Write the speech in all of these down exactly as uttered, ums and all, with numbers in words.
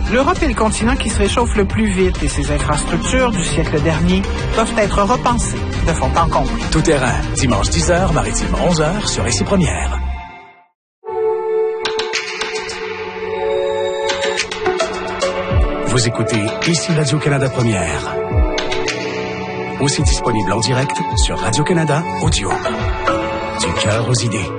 L'Europe est le continent qui se réchauffe le plus vite et ses infrastructures du siècle dernier doivent être repensées de fond en comble. Tout terrain, dimanche dix heures, maritime onze heures sur Ici Première. Vous écoutez Ici Radio-Canada Première. Aussi disponible en direct sur Radio-Canada Audio. Du cœur aux idées.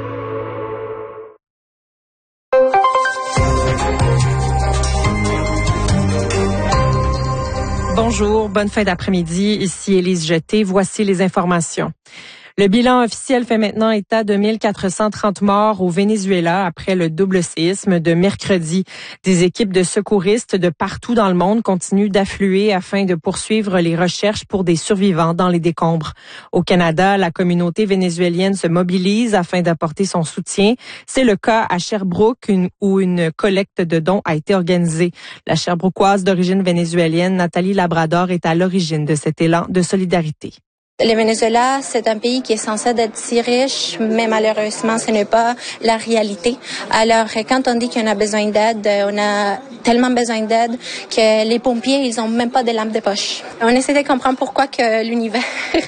Bonjour, bonne fin d'après-midi. Ici Élise Jeté. Voici les informations. Le bilan officiel fait maintenant état de mille quatre cent trente morts au Venezuela après le double séisme de mercredi. Des équipes de secouristes de partout dans le monde continuent d'affluer afin de poursuivre les recherches pour des survivants dans les décombres. Au Canada, la communauté vénézuélienne se mobilise afin d'apporter son soutien. C'est le cas à Sherbrooke une, où une collecte de dons a été organisée. La Sherbrookoise d'origine vénézuélienne, Nathalie Labrador, est à l'origine de cet élan de solidarité. Le Venezuela, c'est un pays qui est censé être si riche, mais malheureusement, ce n'est pas la réalité. Alors, quand on dit qu'on a besoin d'aide, on a tellement besoin d'aide que les pompiers, ils ont même pas de lampes de poche. On essaie de comprendre pourquoi que l'univers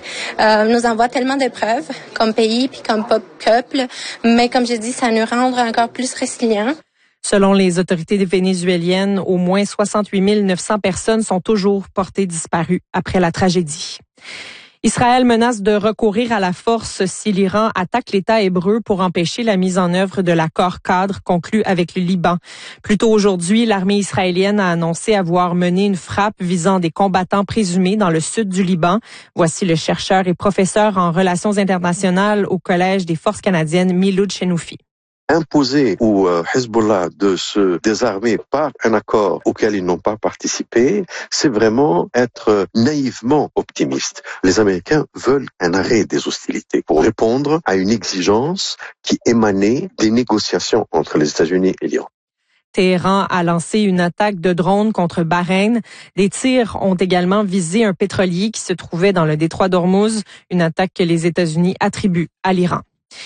euh, nous envoie tellement de preuves, comme pays puis comme peuple, mais comme je dis, ça nous rend encore plus résilients. Selon les autorités vénézuéliennes, au moins soixante-huit mille neuf cents personnes sont toujours portées disparues après la tragédie. Israël menace de recourir à la force si l'Iran attaque l'État hébreu pour empêcher la mise en œuvre de l'accord cadre conclu avec le Liban. Plus tôt aujourd'hui, l'armée israélienne a annoncé avoir mené une frappe visant des combattants présumés dans le sud du Liban. Voici le chercheur et professeur en relations internationales au Collège des forces canadiennes, Miloud Chenoufi. Imposer au Hezbollah de se désarmer par un accord auquel ils n'ont pas participé, c'est vraiment être naïvement optimiste. Les Américains veulent un arrêt des hostilités pour répondre à une exigence qui émanait des négociations entre les États-Unis et l'Iran. Téhéran a lancé une attaque de drones contre Bahreïn. Des tirs ont également visé un pétrolier qui se trouvait dans le détroit d'Ormuz, une attaque que les États-Unis attribuent à l'Iran.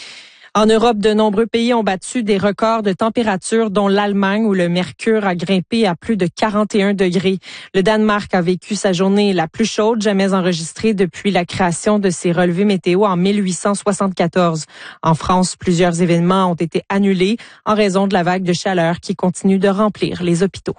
En Europe, de nombreux pays ont battu des records de température, dont l'Allemagne, où le mercure a grimpé à plus de quarante et un degrés. Le Danemark a vécu sa journée la plus chaude jamais enregistrée depuis la création de ses relevés météo en mille huit cent soixante-quatorze. En France, plusieurs événements ont été annulés en raison de la vague de chaleur qui continue de remplir les hôpitaux.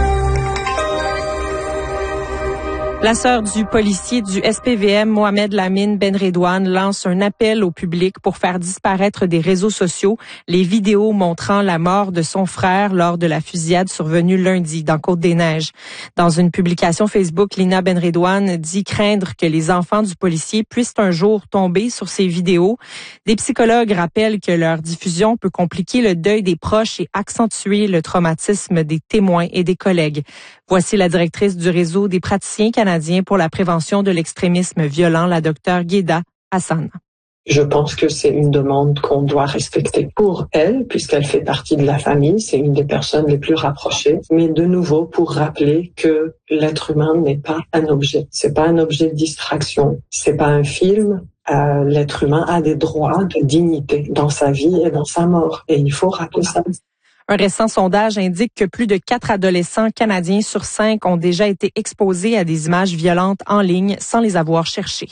La sœur du policier du S P V M, Mohamed Lamine Benredouane, lance un appel au public pour faire disparaître des réseaux sociaux les vidéos montrant la mort de son frère lors de la fusillade survenue lundi dans Côte-des-Neiges. Dans une publication Facebook, Lina Benredouane dit craindre que les enfants du policier puissent un jour tomber sur ces vidéos. Des psychologues rappellent que leur diffusion peut compliquer le deuil des proches et accentuer le traumatisme des témoins et des collègues. Voici la directrice du réseau des praticiens canadiens pour la prévention de l'extrémisme violent, la docteure Gheda Hassan. Je pense que c'est une demande qu'on doit respecter pour elle, puisqu'elle fait partie de la famille, c'est une des personnes les plus rapprochées. Mais de nouveau, pour rappeler que l'être humain n'est pas un objet. C'est pas un objet de distraction. C'est pas un film. Euh, l'être humain a des droits de dignité dans sa vie et dans sa mort. Et il faut rappeler ça. Un récent sondage indique que plus de quatre adolescents canadiens sur cinq ont déjà été exposés à des images violentes en ligne sans les avoir cherchées.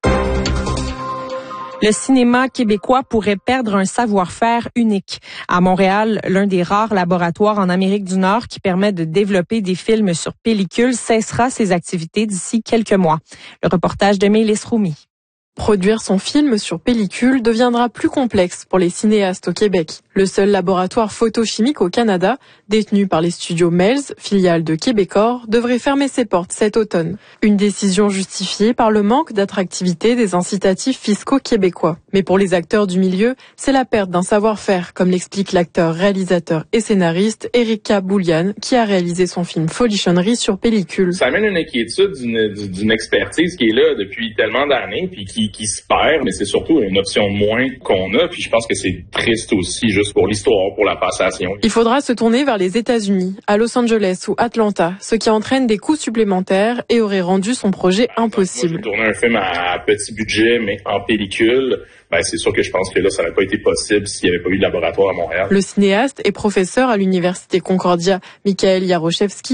Le cinéma québécois pourrait perdre un savoir-faire unique. À Montréal, l'un des rares laboratoires en Amérique du Nord qui permet de développer des films sur pellicule cessera ses activités d'ici quelques mois. Le reportage de Mélis Roumi. Produire son film sur pellicule deviendra plus complexe pour les cinéastes au Québec. Le seul laboratoire photochimique au Canada, détenu par les studios Melz, filiale de Québecor, devrait fermer ses portes cet automne. Une décision justifiée par le manque d'attractivité des incitatifs fiscaux québécois. Mais pour les acteurs du milieu, c'est la perte d'un savoir-faire, comme l'explique l'acteur, réalisateur et scénariste Erika Boulian, qui a réalisé son film Folichonnerie sur pellicule. Ça amène une inquiétude d'une, d'une expertise qui est là depuis tellement d'années, puis qui qui se perd, mais c'est surtout une option de moins qu'on a, puis je pense que c'est triste aussi, juste pour l'histoire, pour la passation. Il faudra se tourner vers les États-Unis, à Los Angeles ou Atlanta, ce qui entraîne des coûts supplémentaires et aurait rendu son projet impossible. Moi, j'ai tourné un film à petit budget, mais en pellicule. Ben, c'est sûr que je pense que là, ça n'aurait pas été possible s'il n'y avait pas eu de laboratoire à Montréal. Le cinéaste et professeur à l'Université Concordia, Michael Yaroshevski,